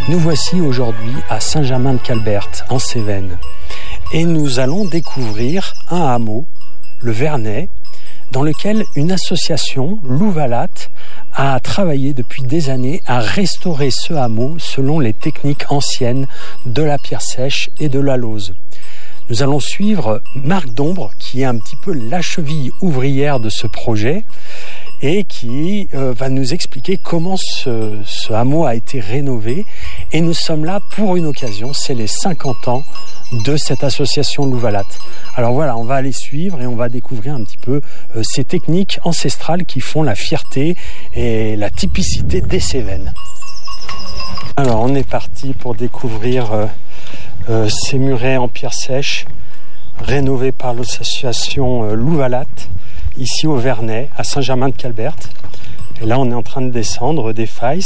Nous voici aujourd'hui à Saint-Germain-de-Calbert, en Cévennes. Et nous allons découvrir un hameau, le Vernay, dans lequel une association, Louvalat, a travaillé depuis des années à restaurer ce hameau selon les techniques anciennes de la pierre sèche et de la lauze. Nous allons suivre Marc Dombre, qui est un petit peu la cheville ouvrière de ce projet et qui va nous expliquer comment ce hameau a été rénové. Et nous sommes là pour une occasion, c'est les 50 ans de cette association Louvalat. Alors voilà, on va aller suivre et on va découvrir un petit peu ces techniques ancestrales qui font la fierté et la typicité des Cévennes. Alors on est parti pour découvrir ces murets en pierre sèche rénovés par l'association Louvalat ici au Vernay, à Saint-Germain-de-Calbert. Et là on est en train de descendre des failles.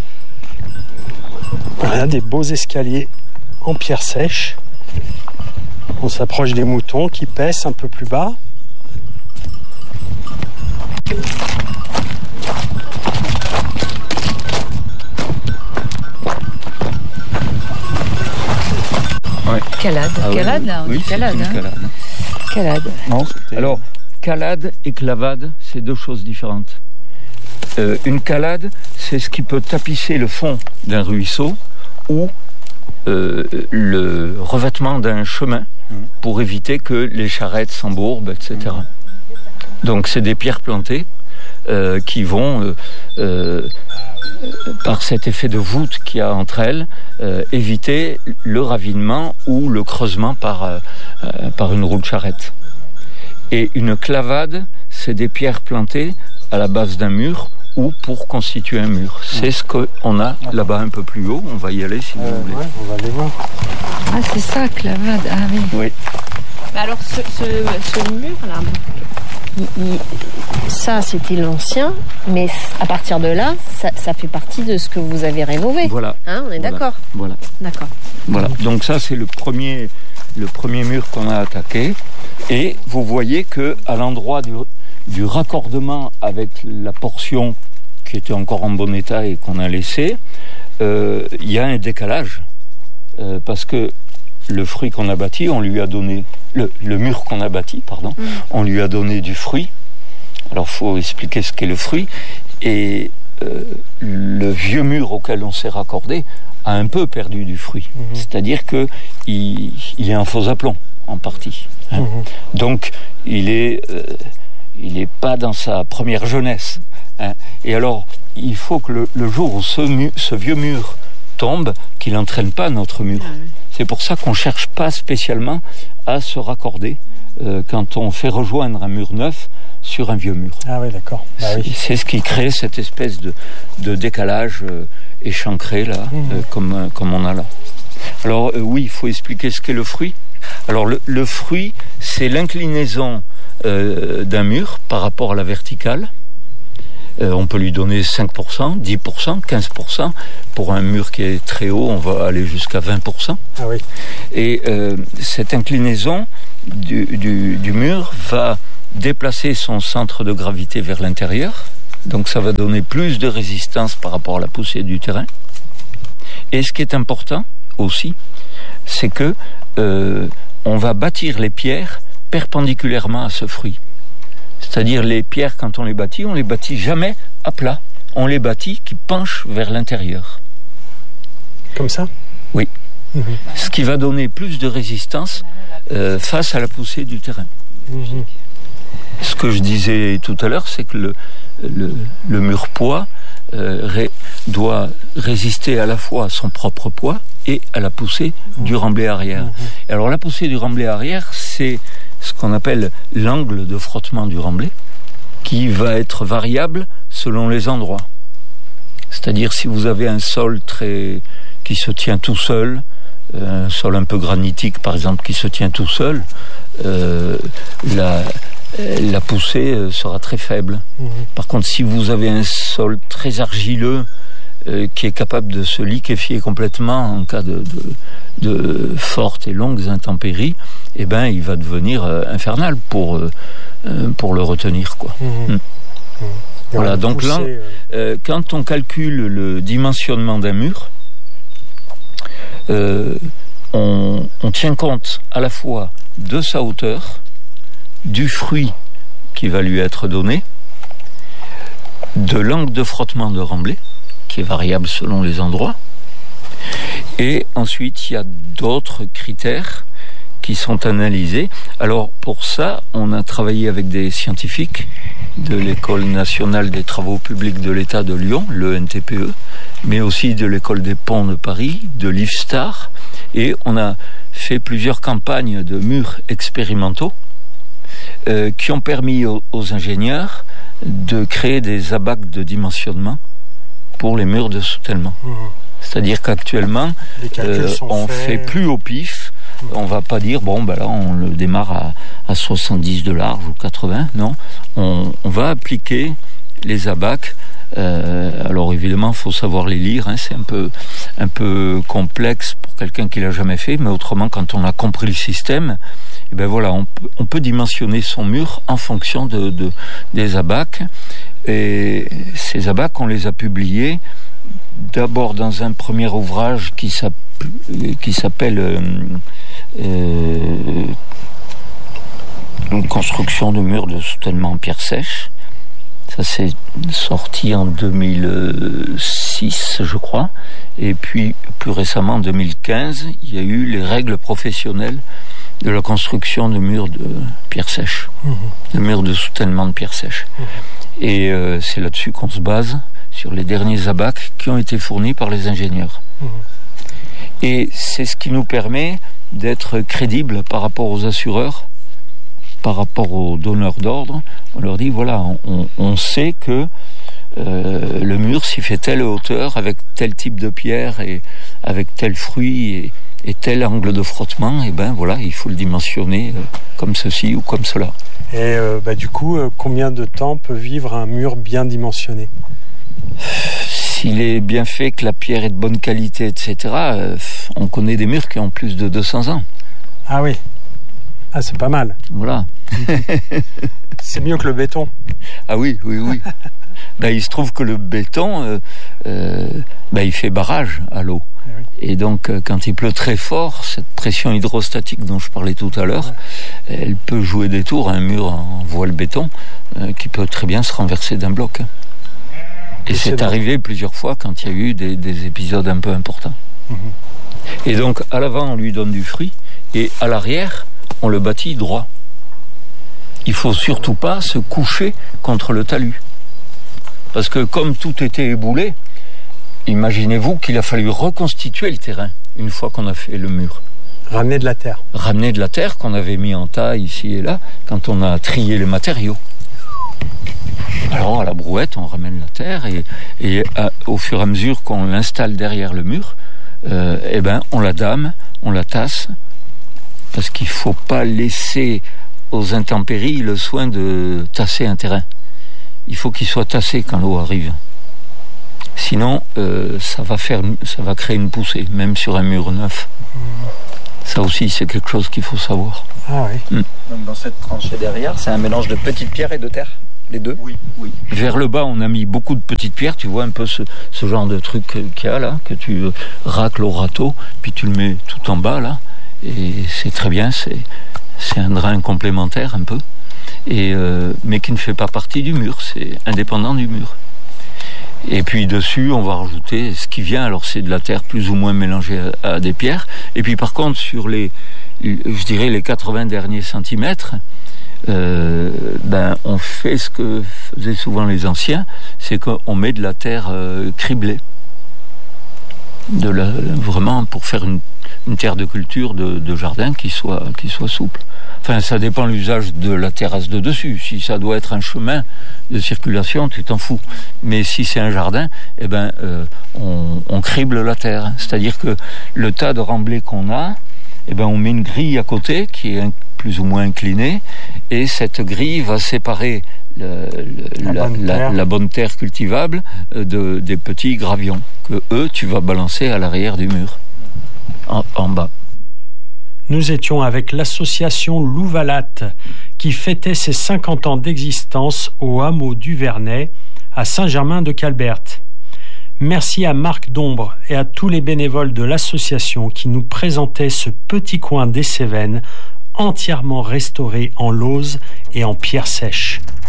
Voilà des beaux escaliers en pierre sèche. On s'approche des moutons qui paissent un peu plus bas. Ouais. Calade. Calade, là, on dit calade. C'est une calade. Calade. Non, alors, calade et clavade, c'est deux choses différentes. Une calade, c'est ce qui peut tapisser le fond d'un ruisseau ou le revêtement d'un chemin pour éviter que les charrettes s'embourbent, etc. Donc c'est des pierres plantées qui vont, par cet effet de voûte qu'il y a entre elles, éviter le ravinement ou le creusement par une roue de charrette. Et une clavade, c'est des pierres plantées à la base d'un mur ou pour constituer un mur. C'est ce qu'on a là-bas un peu plus haut. On va y aller si vous voulez. Ouais, on va aller voir. Ah, c'est ça, clavade. Ah oui. Oui. Mais alors, ce mur-là, ça, c'était l'ancien, mais à partir de là, ça fait partie de ce que vous avez rénové. Voilà. Hein, on est d'accord. Voilà. D'accord. Voilà. Donc ça, c'est le premier mur qu'on a attaqué. Et vous voyez que à l'endroit du raccordement avec la portion qui était encore en bon état et qu'on a laissé, il y a un décalage parce que le fruit qu'on a bâti, on lui a donné le mur qu'on a bâti, pardon, on lui a donné du fruit. Alors faut expliquer ce qu'est le fruit et le vieux mur auquel on s'est raccordé a un peu perdu du fruit, c'est-à-dire que il est un faux aplomb en partie. Hein. Donc il est pas dans sa première jeunesse. Hein. Et alors, il faut que le jour où ce vieux mur tombe, qu'il n'entraîne pas notre mur. C'est pour ça qu'on ne cherche pas spécialement à se raccorder quand on fait rejoindre un mur neuf sur un vieux mur. Ah oui, d'accord. Bah oui. C'est ce qui crée cette espèce de décalage échancré, là, comme on a là. Alors, oui, il faut expliquer ce qu'est le fruit. Alors, le fruit, c'est l'inclinaison d'un mur par rapport à la verticale. On peut lui donner 5%, 10%, 15%. Pour un mur qui est très haut, on va aller jusqu'à 20%. Ah oui. Et cette inclinaison du mur va déplacer son centre de gravité vers l'intérieur. Donc ça va donner plus de résistance par rapport à la poussée du terrain. Et ce qui est important aussi, c'est que on va bâtir les pierres perpendiculairement à ce fruit. C'est-à-dire les pierres, quand on les bâtit jamais à plat. On les bâtit qui penchent vers l'intérieur. Comme ça ? Oui. Ce qui va donner plus de résistance face à la poussée du terrain. Ce que je disais tout à l'heure, c'est que le mur poids doit résister à la fois à son propre poids et à la poussée du remblai arrière. Et alors la poussée du remblai arrière, c'est ce qu'on appelle l'angle de frottement du remblai, qui va être variable selon les endroits. C'est-à-dire si vous avez un sol qui se tient tout seul, un sol un peu granitique par exemple qui se tient tout seul, la poussée sera très faible. Par contre, si vous avez un sol très argileux qui est capable de se liquéfier complètement en cas de fortes et longues intempéries, eh ben, il va devenir infernal pour le retenir, quoi. Voilà, donc là, quand on calcule le dimensionnement d'un mur, on tient compte à la fois de sa hauteur, du fruit qui va lui être donné, de l'angle de frottement de remblai, qui est variable selon les endroits, et ensuite il y a d'autres critères qui sont analysés. Alors pour ça, on a travaillé avec des scientifiques de l'École nationale des travaux publics de l'État de Lyon, le NTPE, mais aussi de l'École des ponts de Paris, de l'IFSTAR, et on a fait plusieurs campagnes de murs expérimentaux qui ont permis aux ingénieurs de créer des abacs de dimensionnement pour les murs de soutènement. C'est-à-dire qu'actuellement, on fait plus au pif. On va pas dire, là, on le démarre à 70 de large ou 80. Non, on va appliquer les abacs. Alors évidemment, il faut savoir les lire. C'est un peu complexe pour quelqu'un qui l'a jamais fait. Mais autrement, quand on a compris le système, on peut dimensionner son mur en fonction des abacs. Et ces abacs, on les a publiés d'abord dans un premier ouvrage qui s'appelle une construction de murs de soutènement en pierre sèche. Ça s'est sorti en 2006, je crois. Et puis, plus récemment, en 2015, il y a eu les règles professionnelles de la construction de murs de pierre sèche, de murs de soutènement de pierre sèche. Et c'est là-dessus qu'on se base, sur les derniers abacs qui ont été fournis par les ingénieurs. Et c'est ce qui nous permet d'être crédibles par rapport aux assureurs, par rapport aux donneurs d'ordre. On leur dit, on sait que le mur, s'il fait telle hauteur, avec tel type de pierre, et avec tel fruit, et tel angle de frottement, il faut le dimensionner comme ceci ou comme cela. Et du coup, combien de temps peut vivre un mur bien dimensionné ? S'il est bien fait, que la pierre est de bonne qualité, etc., on connaît des murs qui ont plus de 200 ans. Ah oui. Ah, c'est pas mal. Voilà. C'est mieux que le béton. Ah oui. Il se trouve que le béton, il fait barrage à l'eau. Oui. Et donc, quand il pleut très fort, cette pression hydrostatique dont je parlais tout à l'heure, elle peut jouer des tours à un mur en voile béton qui peut très bien se renverser d'un bloc. Et c'est arrivé plusieurs fois quand il y a eu des épisodes un peu importants. Et donc, à l'avant, on lui donne du fruit, et à l'arrière, on le bâtit droit. Il faut surtout pas se coucher contre le talus. Parce que comme tout était éboulé, imaginez-vous qu'il a fallu reconstituer le terrain une fois qu'on a fait le mur. Ramener de la terre. Ramener de la terre qu'on avait mis en tas ici et là quand on a trié les matériaux. Alors à la brouette, on ramène la terre et au fur et à mesure qu'on l'installe derrière le mur, on la dame, on la tasse, parce qu'il ne faut pas laisser aux intempéries le soin de tasser un terrain. Il faut qu'il soit tassé quand l'eau arrive. Sinon, ça va créer une poussée, même sur un mur neuf. Ça aussi, c'est quelque chose qu'il faut savoir. Ah oui. Donc dans cette tranchée derrière, c'est un mélange de petites pierres et de terre, les deux ? Oui. Vers le bas, on a mis beaucoup de petites pierres. Tu vois un peu ce genre de truc qu'il y a là, que tu racles au râteau, puis tu le mets tout en bas là. Et c'est très bien, c'est un drain complémentaire un peu, mais qui ne fait pas partie du mur, c'est indépendant du mur. Et puis dessus, on va rajouter ce qui vient. Alors c'est de la terre plus ou moins mélangée à des pierres. Et puis par contre, sur les 80 derniers centimètres, on fait ce que faisaient souvent les anciens, c'est qu'on met de la terre criblée, vraiment pour faire une terre de culture de jardin qui soit souple. Enfin, ça dépend de l'usage de la terrasse de dessus. Si ça doit être un chemin de circulation, tu t'en fous. Mais si c'est un jardin, on crible la terre. C'est-à-dire que le tas de remblai qu'on a, on met une grille à côté qui est plus ou moins inclinée, et cette grille va séparer la bonne terre cultivable des petits gravions que tu vas balancer à l'arrière du mur, en bas. Nous étions avec l'association Louvalat qui fêtait ses 50 ans d'existence au hameau du Vernet à Saint-Germain-de-Calberte. Merci à Marc Dombre et à tous les bénévoles de l'association qui nous présentaient ce petit coin des Cévennes entièrement restauré en lauze et en pierre sèche.